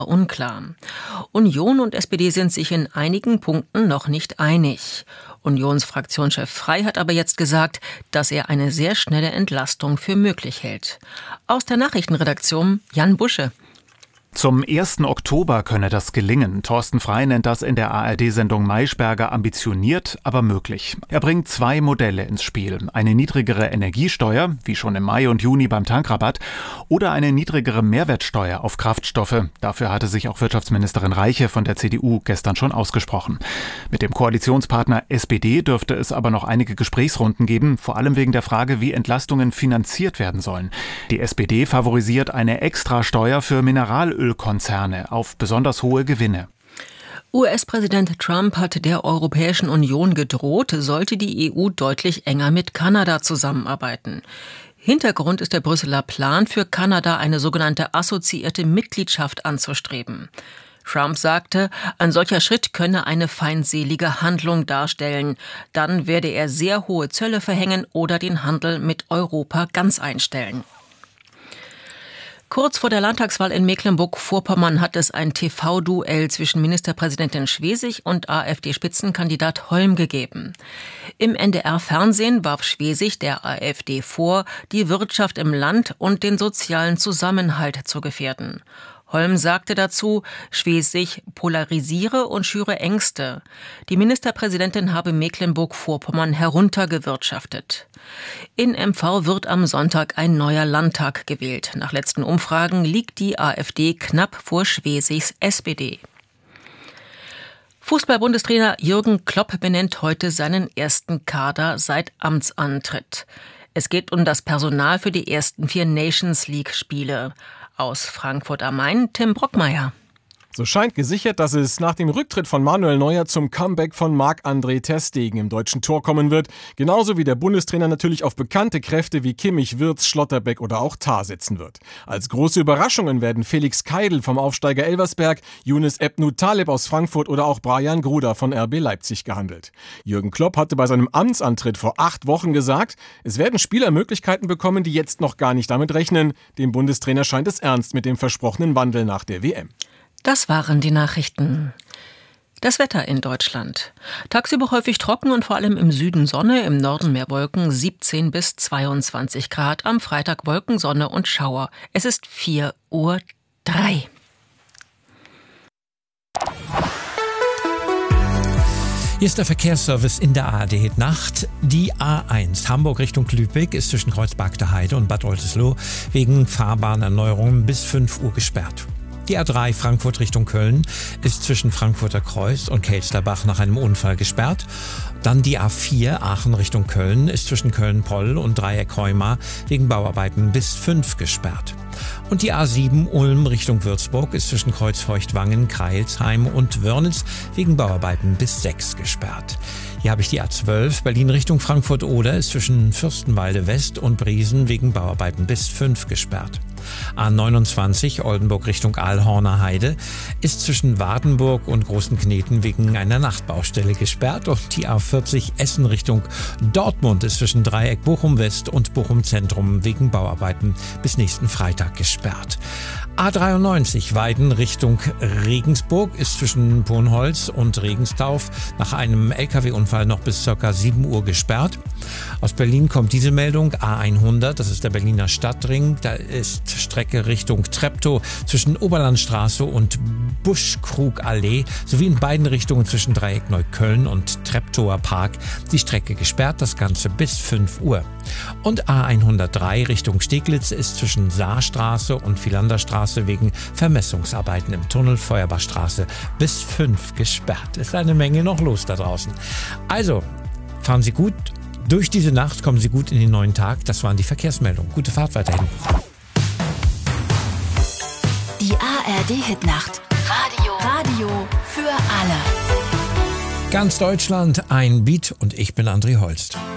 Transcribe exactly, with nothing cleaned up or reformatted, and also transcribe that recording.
unklar. Union und S P D sind sich in einigen Punkten noch nicht einig. Unionsfraktionschef Frey hat aber jetzt gesagt, dass er eine sehr schnelle Entlastung für möglich hält. Aus der Nachrichtenredaktion Jan Busche. Zum ersten Oktober könne das gelingen. Thorsten Frey nennt das in der A R D-Sendung Maischberger ambitioniert, aber möglich. Er bringt zwei Modelle ins Spiel. Eine niedrigere Energiesteuer, wie schon im Mai und Juni beim Tankrabatt, oder eine niedrigere Mehrwertsteuer auf Kraftstoffe. Dafür hatte sich auch Wirtschaftsministerin Reiche von der C D U gestern schon ausgesprochen. Mit dem Koalitionspartner S P D dürfte es aber noch einige Gesprächsrunden geben, vor allem wegen der Frage, wie Entlastungen finanziert werden sollen. Die S P D favorisiert eine Extrasteuer für Mineralöl Ölkonzerne auf besonders hohe Gewinne. U S-Präsident Trump hat der Europäischen Union gedroht, sollte die E U deutlich enger mit Kanada zusammenarbeiten. Hintergrund ist der Brüsseler Plan, für Kanada eine sogenannte assoziierte Mitgliedschaft anzustreben. Trump sagte, ein solcher Schritt könne eine feindselige Handlung darstellen. Dann werde er sehr hohe Zölle verhängen oder den Handel mit Europa ganz einstellen. Kurz vor der Landtagswahl in Mecklenburg-Vorpommern hat es ein T V-Duell zwischen Ministerpräsidentin Schwesig und AfD-Spitzenkandidat Holm gegeben. Im N D R-Fernsehen warf Schwesig der AfD vor, die Wirtschaft im Land und den sozialen Zusammenhalt zu gefährden. Holm sagte dazu, Schwesig polarisiere und schüre Ängste. Die Ministerpräsidentin habe Mecklenburg-Vorpommern heruntergewirtschaftet. In M V wird am Sonntag ein neuer Landtag gewählt. Nach letzten Umfragen liegt die AfD knapp vor Schwesigs S P D. Fußball-Bundestrainer Jürgen Klopp benennt heute seinen ersten Kader seit Amtsantritt. Es geht um das Personal für die ersten vier Nations-League-Spiele. Aus Frankfurt am Main, Tim Brockmeier. So scheint gesichert, dass es nach dem Rücktritt von Manuel Neuer zum Comeback von Marc-André ter Stegen im deutschen Tor kommen wird. Genauso wie der Bundestrainer natürlich auf bekannte Kräfte wie Kimmich, Wirtz, Schlotterbeck oder auch Tah setzen wird. Als große Überraschungen werden Felix Keidl vom Aufsteiger Elversberg, Younes Ebnou Taleb aus Frankfurt oder auch Brian Gruda von R B Leipzig gehandelt. Jürgen Klopp hatte bei seinem Amtsantritt vor acht Wochen gesagt, es werden Spieler Möglichkeiten bekommen, die jetzt noch gar nicht damit rechnen. Dem Bundestrainer scheint es ernst mit dem versprochenen Wandel nach der W M. Das waren die Nachrichten. Das Wetter in Deutschland. Tagsüber häufig trocken und vor allem im Süden Sonne, im Norden mehr Wolken, siebzehn bis zweiundzwanzig Grad. Am Freitag Wolken, Sonne und Schauer. Es ist vier Uhr drei. Hier ist der Verkehrsservice in der A R D-Nacht. Die A eins Hamburg Richtung Lübeck ist zwischen Kreuzberg der Heide und Bad Oldesloe wegen Fahrbahnerneuerungen bis fünf Uhr gesperrt. Die A drei Frankfurt Richtung Köln ist zwischen Frankfurter Kreuz und Kelsterbach nach einem Unfall gesperrt. Dann die A vier Aachen Richtung Köln ist zwischen Köln-Poll und Dreieck-Heuma wegen Bauarbeiten bis fünf gesperrt. Und die A sieben Ulm Richtung Würzburg ist zwischen Kreuzfeuchtwangen, Kreilsheim und Wörnitz wegen Bauarbeiten bis sechs gesperrt. Hier habe ich die A zwölf Berlin Richtung Frankfurt-Oder ist zwischen Fürstenwalde West und Briesen wegen Bauarbeiten bis fünf gesperrt. A neunundzwanzig Oldenburg Richtung Aalhorner Heide ist zwischen Wardenburg und Großenkneten wegen einer Nachtbaustelle gesperrt und die A vierzig Essen Richtung Dortmund ist zwischen Dreieck Bochum West und Bochum Zentrum wegen Bauarbeiten bis nächsten Freitag gesperrt. A dreiundneunzig Weiden Richtung Regensburg ist zwischen Ponholz und Regenstauf nach einem L K W-Unfall noch bis ca. sieben Uhr gesperrt. Aus Berlin kommt diese Meldung, A hundert, das ist der Berliner Stadtring, da ist Strecke Richtung Treptow zwischen Oberlandstraße und Buschkrugallee sowie in beiden Richtungen zwischen Dreieck Neukölln und Treptower Park die Strecke gesperrt, das Ganze bis fünf Uhr. Und A hundertdrei Richtung Steglitz ist zwischen Saarstraße und Vilanderstraße wegen Vermessungsarbeiten im Tunnel Feuerbachstraße bis fünf gesperrt. Ist eine Menge noch los da draußen. Also, fahren Sie gut durch diese Nacht, kommen Sie gut in den neuen Tag. Das waren die Verkehrsmeldungen. Gute Fahrt weiterhin. Die A R D-Hitnacht. Radio. Radio für alle. Ganz Deutschland, ein Beat und ich bin André Holst.